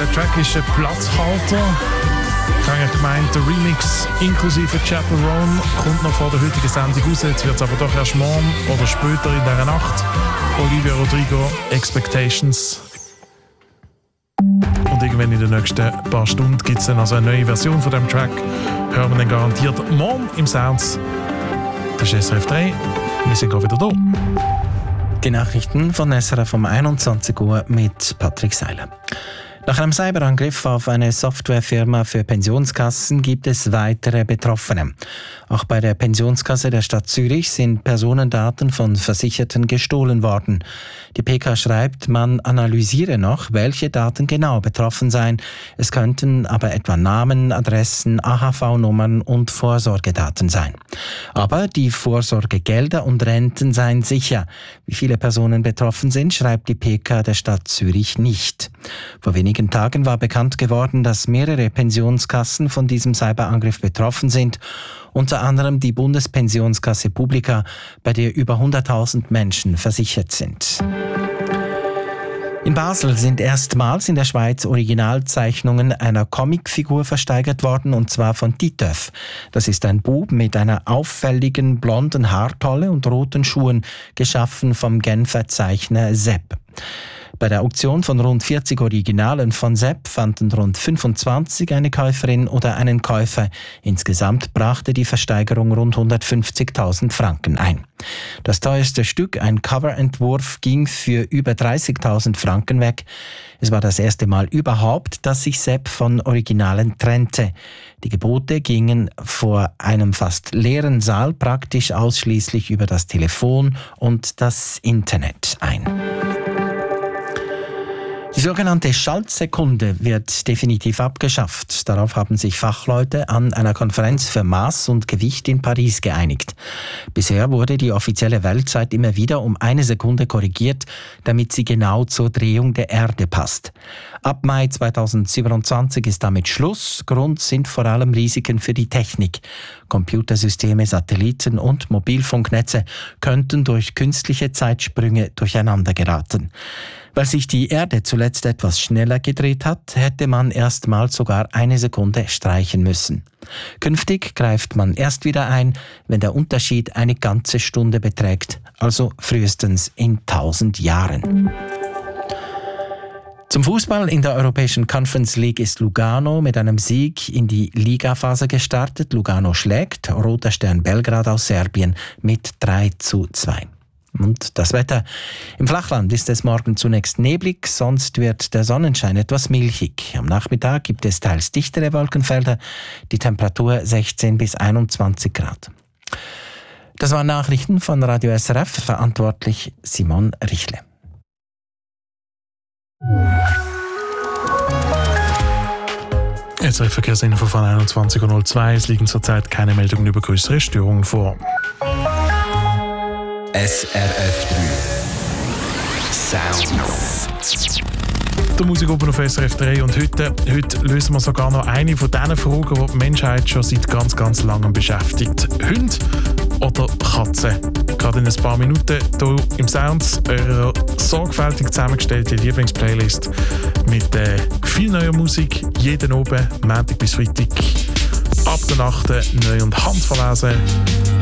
Der Track ist ein Platzhalter. Ich habe gemeint, der Remix inklusive Chapel Roan kommt noch vor der heutigen Sendung raus. Jetzt wird es aber doch erst morgen oder später in dieser Nacht. Olivia Rodrigo, Expectations. Und irgendwann in den nächsten paar Stunden gibt es dann also eine neue Version von diesem Track. Hören wir dann garantiert morgen im Sounds. Das ist SRF 3. Wir sind gerade wieder da. Die Nachrichten von SRF um 21 Uhr mit Patrick Seiler. Nach einem Cyberangriff auf eine Softwarefirma für Pensionskassen gibt es weitere Betroffene. Auch bei der Pensionskasse der Stadt Zürich sind Personendaten von Versicherten gestohlen worden. Die PK schreibt, man analysiere noch, welche Daten genau betroffen seien. Es könnten aber etwa Namen, Adressen, AHV-Nummern und Vorsorgedaten sein. Aber die Vorsorgegelder und Renten seien sicher. Wie viele Personen betroffen sind, schreibt die PK der Stadt Zürich nicht. Vor wenigen Tagen war bekannt geworden, dass mehrere Pensionskassen von diesem Cyberangriff betroffen sind, unter anderem die Bundespensionskasse Publica, bei der über 100.000 Menschen versichert sind. In Basel sind erstmals in der Schweiz Originalzeichnungen einer Comicfigur versteigert worden, und zwar von Titeuf. Das ist ein Bub mit einer auffälligen blonden Haartolle und roten Schuhen, geschaffen vom Genfer Zeichner Sepp. Bei der Auktion von rund 40 Originalen von Sepp fanden rund 25 eine Käuferin oder einen Käufer. Insgesamt brachte die Versteigerung rund 150.000 Franken ein. Das teuerste Stück, ein Coverentwurf, ging für über 30.000 Franken weg. Es war das erste Mal überhaupt, dass sich Sepp von Originalen trennte. Die Gebote gingen vor einem fast leeren Saal praktisch ausschließlich über das Telefon und das Internet ein. Die sogenannte Schaltsekunde wird definitiv abgeschafft. Darauf haben sich Fachleute an einer Konferenz für Maß und Gewicht in Paris geeinigt. Bisher wurde die offizielle Weltzeit immer wieder um 1 Sekunde korrigiert, damit sie genau zur Drehung der Erde passt. Ab Mai 2027 ist damit Schluss. Grund sind vor allem Risiken für die Technik. Computersysteme, Satelliten und Mobilfunknetze könnten durch künstliche Zeitsprünge durcheinander geraten. Weil sich die Erde zuletzt etwas schneller gedreht hat, hätte man erstmals sogar 1 Sekunde streichen müssen. Künftig greift man erst wieder ein, wenn der Unterschied eine ganze Stunde beträgt, also frühestens in 1000 Jahren. Zum Fußball in der Europäischen Conference League ist Lugano mit einem Sieg in die Ligaphase gestartet. Lugano schlägt Roter Stern Belgrad aus Serbien mit 3:2. Und das Wetter. Im Flachland ist es morgen zunächst neblig, sonst wird der Sonnenschein etwas milchig. Am Nachmittag gibt es teils dichtere Wolkenfelder, die Temperatur 16 bis 21 Grad. Das waren Nachrichten von Radio SRF, verantwortlich Simon Richle. Jetzt eine Verkehrsinfo von 21:02. Es liegen zurzeit keine Meldungen über größere Störungen vor. SRF 3 Sounds. Der Musik oben auf SRF 3 und heute lösen wir sogar noch eine von diesen Fragen, die die Menschheit schon seit ganz, ganz langem beschäftigt. Hunde oder Katzen? Gerade in ein paar Minuten hier im Sounds eurer sorgfältig zusammengestellte Lieblingsplaylist mit viel neuer Musik, jeden oben, Montag bis Freitag, ab der Nacht neu und handverlesen.